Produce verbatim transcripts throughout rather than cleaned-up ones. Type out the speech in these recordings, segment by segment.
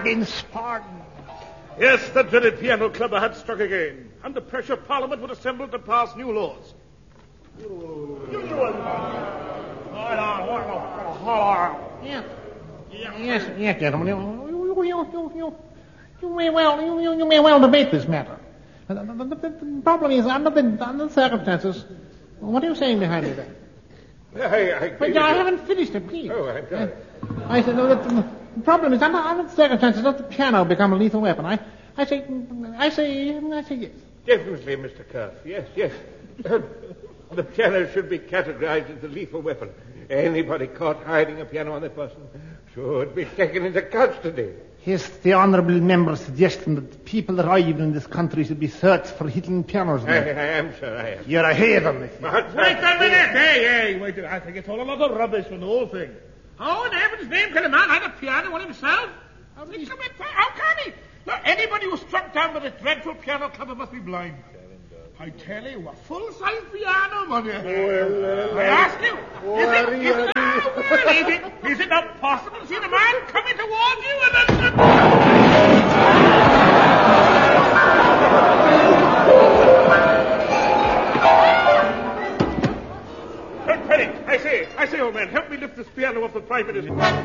Sparden, Sparden. Yes, the dreaded piano clubber had struck again. Under pressure, Parliament would assemble to pass new laws. Yes, yes, yes, gentlemen. You, you, you, you, you may well, you, you, you may well debate this matter. The, the, the, the problem is, under the, under the circumstances, what are you saying behind me there? I, I, But I haven't finished it, please. Oh, I'm sorry. Uh, I said, no, the, the problem is, under, under the circumstances, does the piano become a lethal weapon? I, I say, I say, I say yes. Definitely, Mister Cuff. Yes, yes. The piano should be categorized as a lethal weapon. Anybody caught hiding a piano on their person should be taken into custody. Yes, the honourable member suggesting that people arriving in this country should be searched for hidden pianos. I, I am, sir, I am. You're a heathen. Wait a minute! Hey, hey, wait a minute. I think it's all a lot of rubbish from the whole thing. How in heaven's name can a man hide a piano on himself? How can he? How can he? Look, anybody who's struck down by this dreadful piano clubber must be blind. I tell you, a full-size piano, money. Well, well, I ask you, well, is it, is, well, oh, well, is it, is it not possible to see the man coming towards you and then... Don't panic. I say, I say, old man, help me lift this piano off the private.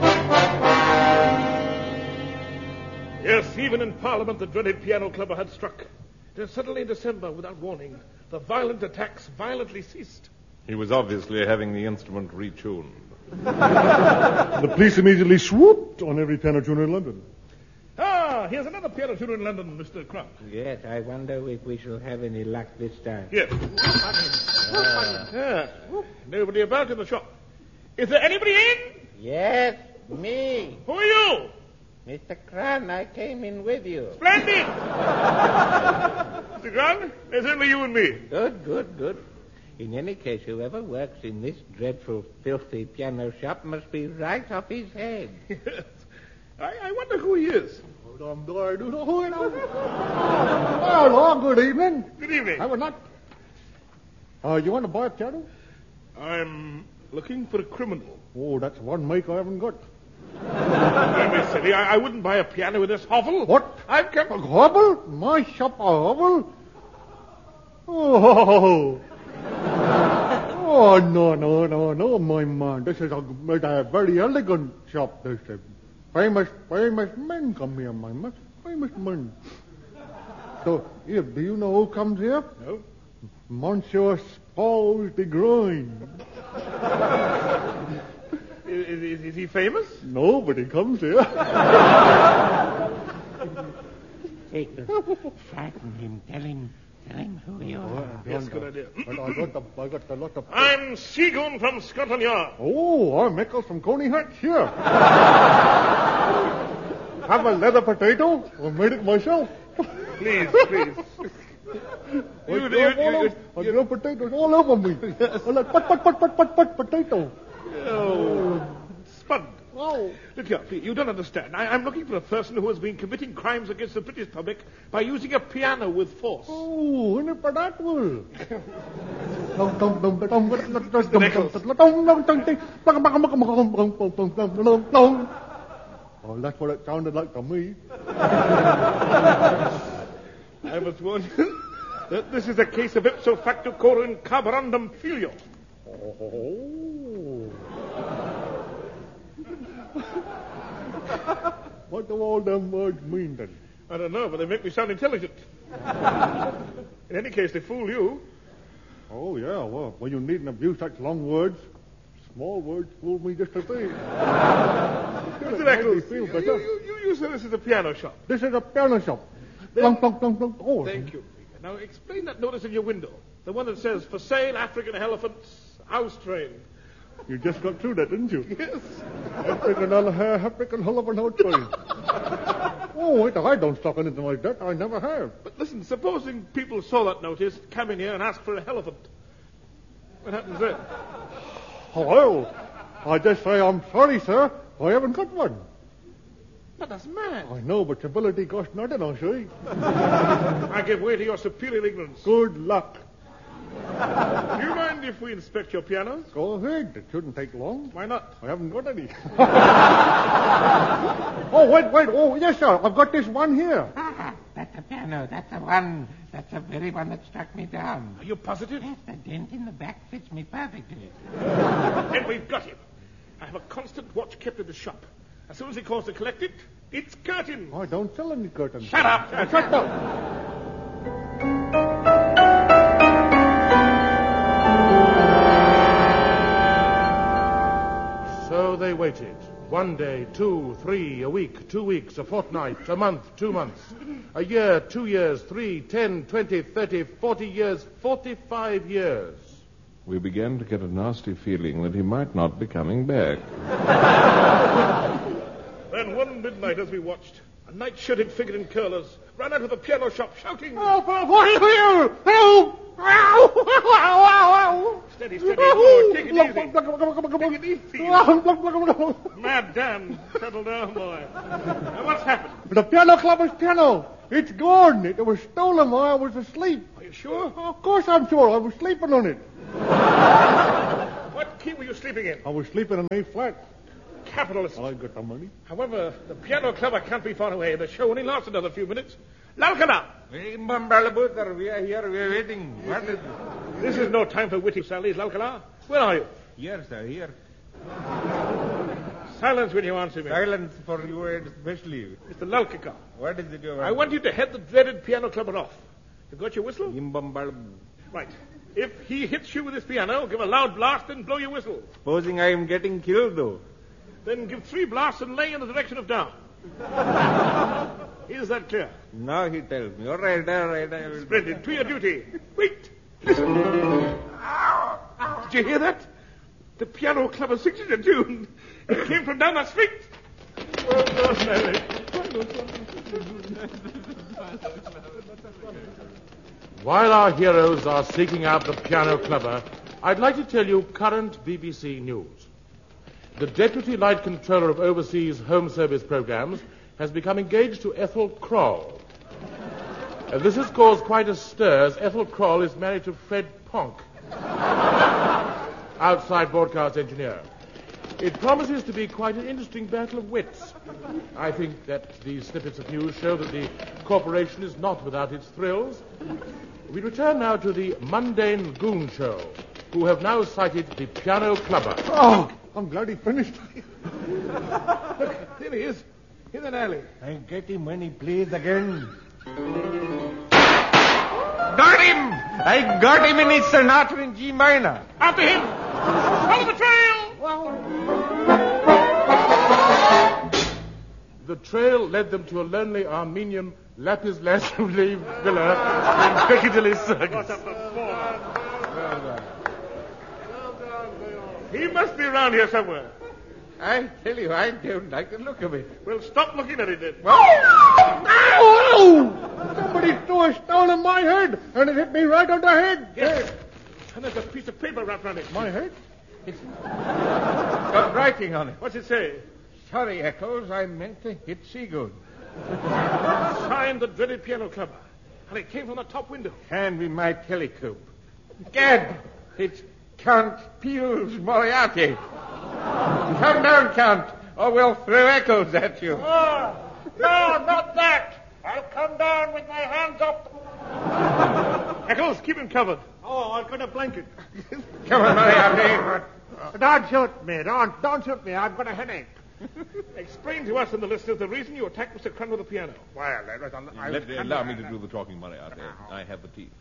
Yes, even in Parliament, the dreaded piano clubber had struck. Then suddenly in December, without warning, the violent attacks violently ceased. He was obviously having the instrument retuned. The police immediately swooped on every piano tuner in London. Ah, here's another piano tuner in London, Mister Crump. Yes, I wonder if we shall have any luck this time. Yes. Yeah. Nobody about in the shop. Is there anybody in? Yes, me. Who are you? Mister Cran, I came in with you. Splendid! Mister Grant, there's only you and me. Good, good, good. In any case, whoever works in this dreadful, filthy piano shop must be right off his head. Yes. I, I wonder who he is. Hello, good evening. Good evening. I would not. Uh, you want to buy a piano? I'm looking for a criminal. Oh, that's one make I haven't got. Don't be silly. I, I wouldn't buy a piano in this hovel. What? I've come... A hovel? My shop a hovel? Oh. Oh, no, no, no, no, my man. This is a, a very elegant shop. This is famous, famous men come here, my man. Famous men. So, here, do you know who comes here? No. Monsieur Spaulding de Groin. Is, is, is he famous? No, but he comes here. Take him. Frighten him. Tell him. Tell him who you are. Yes, good idea. But I got the, I got a lot of... I'm Seagoon from Scotland Yard. Oh, I'm Michael from Coney Hatch here. Have a leather potato? I made it myself. Please, please. I you, you, you, you, I grow potatoes all over me. Yes. I like, pat, pat, pat, pat, pat, pat, potato. Oh, Spud. Oh. Look here, please, you don't understand. I, I'm looking for a person who has been committing crimes against the British public by using a piano with force. Oh, and for that will. Oh, that's what it sounded like to me. I must warn you that this is a case of ipso facto coram carborundum filio. Oh. What do all them words mean then? I don't know, but they make me sound intelligent. In any case, they fool you. Oh, yeah, well, when you needn't abuse such long words, small words fool me just a bit. Mister Eccles, you, you, you, you said this is a piano shop. This is a piano shop. Then, plunk, plunk, plunk, plunk. Oh. Thank you. Now, explain that notice in your window. The one that says, for sale, African elephants, house train. You just got through that, didn't you? Yes. African, African elephant house train. Oh, wait, I don't stock anything like that. I never have. But listen, supposing people saw that notice, come in here and ask for an elephant. What happens then? Oh, well, I just say, I'm sorry, sir. I haven't got one. But that's mad. I know, but civility costs nothing, I see. I give way to your superior ignorance. Good luck. Do you mind if we inspect your pianos? Go ahead. It shouldn't take long. Why not? I haven't got any. Oh, wait, wait. Oh, yes, sir. I've got this one here. Ah, that's the piano. That's the one. That's the very one that struck me down. Are you positive? Yes, the dent in the back fits me perfectly. Then we've got him. I have a constant watch kept in the shop. As soon as he calls to collect it, it's curtain. Oh, don't sell any curtains. Shut up. Shut up. So they waited. One day, two, three, a week, two weeks, a fortnight, a month, two months, a year, two years, three, ten, twenty, thirty, forty years, forty-five years. We began to get a nasty feeling that he might not be coming back. Then one midnight as we watched, a night-shirted figure in curlers ran out of the piano shop shouting... Help! What are you? Help! Steady, steady. Oh, take it easy. Take it easy. Mad Dan. Settle down, boy. Now, what's happened? The piano clubber's piano. It's gone. It was stolen while I was asleep. Are you sure? Of course I'm sure. I was sleeping on it. What key were you sleeping in? I was sleeping in A flat. Capitalist. I got the money. However, the piano clubber can't be far away. The show only lasts another few minutes. Lalkana! We are here. We are waiting. What is This is no time for witty sallies, Lalkana. Where are you? Here, sir, here. Silence when you answer me. Silence for you especially. Mister Lalkaka. What is it you want? I want you to head the dreaded piano clubber off. You got your whistle? Imbombal. Right. If he hits you with his piano, give a loud blast and blow your whistle. Supposing I am getting killed, though. Then give three blasts and lay in the direction of down. Is that clear? Now he tells me. All right, all right. I will... Splendid. To your duty. Wait. Listen. Did you hear that? The piano clubber sings a tune. It came from down that street. Well done, Mary. While our heroes are seeking out the piano clubber, I'd like to tell you current B B C news. The Deputy Light Controller of Overseas Home Service Programs has become engaged to Ethel Kroll. Uh, this has caused quite a stir, as Ethel Kroll is married to Fred Ponk, outside broadcast engineer. It promises to be quite an interesting battle of wits. I think that these snippets of news show that the corporation is not without its thrills. We return now to the mundane goon show, who have now sighted the piano clubber. Oh, I'm glad he finished. Look, there he is. In an alley. I get him when he plays again. Got him! I got him in his sonata in G minor. After him! Follow the trail! The trail led them to a lonely Armenian lapis lazuli villa in Piccadilly Circus. What a performance. Well done. He must be around here somewhere. I tell you, I don't like the look of it. Well, stop looking at it then. Ow! Somebody threw a stone on my head, and it hit me right on the head. Yes. And there's a piece of paper wrapped around it. My head? It's got writing on it. What's it say? Sorry, Eccles, I meant to hit Seagood. Signed the dreaded piano clubber. And it came from the top window. Hand me my telecope. Gad, it's Count Pius Moriarty. Come down, Count, or we'll throw Eccles at you. Oh, no, not that. I'll come down with my hands up. Eccles, keep him covered. Oh, I've got a blanket. Come on, Moriarty. Don't shoot me. Don't, don't shoot me. I've got a headache. Explain to us and the listeners the reason you attacked Mister Crun with the piano. Well, I Let, allow me to do the talking, Moriarty. I have the teeth.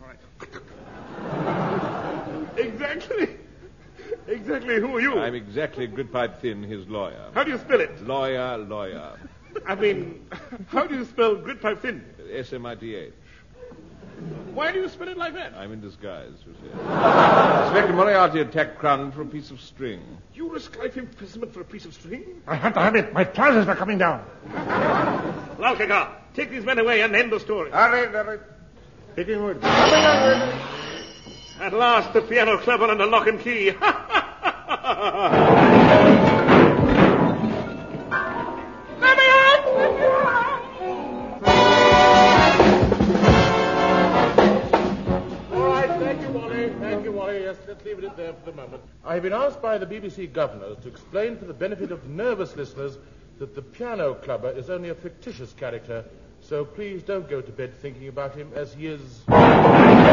Exactly. Exactly who are you? I'm exactly Gridpipe Finn, his lawyer. How do you spell it? Lawyer, lawyer. I mean, how do you spell Gridpipe Finn? S M I T H. Why do you spell it like that? I'm in disguise, you see. Inspector Moriarty attacked Crun for a piece of string. You risk life imprisonment for a piece of string? I had to have it. My trousers were coming down. Lalkaka, take these men away and end the story. All right, all right. Taking word. At last, the piano clubber and the lock and key. Let's leave it there for the moment. I have been asked by the B B C governors to explain for the benefit of nervous listeners that the piano clubber is only a fictitious character, so please don't go to bed thinking about him as he is...